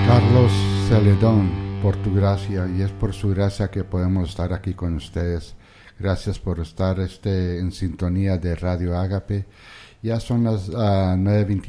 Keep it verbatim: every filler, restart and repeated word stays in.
Carlos Celedón, por tu gracia, y es por su gracia que podemos estar aquí con ustedes. Gracias por estar este, en sintonía de Radio Ágape. Ya son las uh, nueve veintitrés